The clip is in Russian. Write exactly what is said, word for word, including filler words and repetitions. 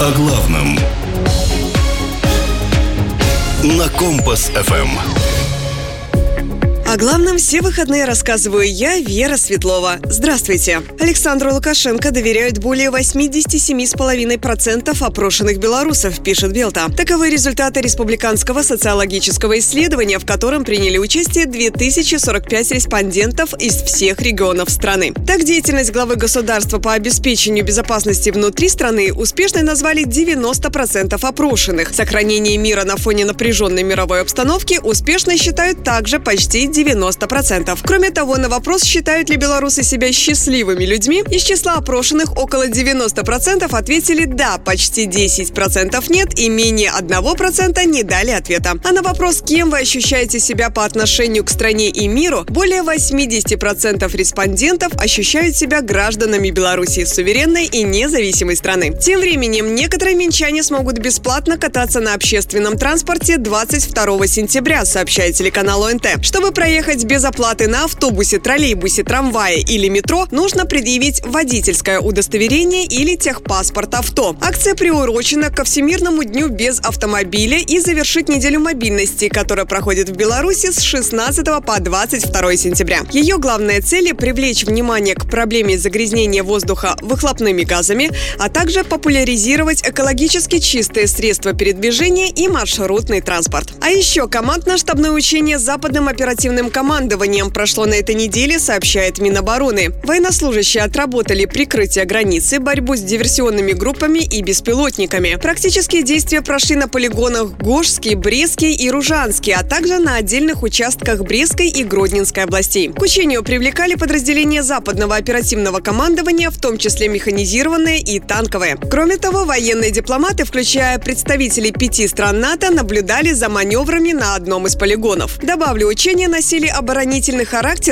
О главном на Компас эф эм. О главном все выходные рассказываю я, Вера Светлова. Здравствуйте. Александру Лукашенко доверяют более восемьдесят семь целых пять десятых процента опрошенных белорусов, пишет Белта. Таковы результаты республиканского социологического исследования, в котором приняли участие две тысячи сорок пять респондентов из всех регионов страны. Так, деятельность главы государства по обеспечению безопасности внутри страны успешной назвали девяносто процентов опрошенных. Сохранение мира на фоне напряженной мировой обстановки успешно считают также почти девяносто процентов. Кроме того, на вопрос, считают ли белорусы себя счастливыми людьми, из числа опрошенных около девяносто процентов ответили «да», почти десять процентов «нет» и менее одного процента не дали ответа. А на вопрос, кем вы ощущаете себя по отношению к стране и миру, более восемьдесят процентов респондентов ощущают себя гражданами Беларуси, суверенной и независимой страны. Тем временем, некоторые минчане смогут бесплатно кататься на общественном транспорте двадцать второго сентября, сообщает телеканал О Н Т. Чтобы проехать без оплаты на автобусе, троллейбусе, трамвае или метро, нужно предъявить водительское удостоверение или техпаспорт авто. Акция приурочена ко Всемирному дню без автомобиля и завершит неделю мобильности, которая проходит в Беларуси с шестнадцатого по двадцать второе сентября. Ее главная цель – привлечь внимание к проблеме загрязнения воздуха выхлопными газами, а также популяризировать экологически чистые средства передвижения и маршрутный транспорт. А еще командно-штабное учение с западным оперативным командованием прошло на этой неделе, сообщает Минобороны. Военнослужащие отработали прикрытие границы, борьбу с диверсионными группами и беспилотниками. Практические действия прошли на полигонах Гожский, Брестский и Ружанский, а также на отдельных участках Брестской и Гродненской областей. К учению привлекали подразделения западного оперативного командования, в том числе механизированные и танковые. Кроме того, военные дипломаты, включая представителей пяти стран НАТО, наблюдали за маневрами на одном из полигонов. Добавлю, учения носили оборонительный характер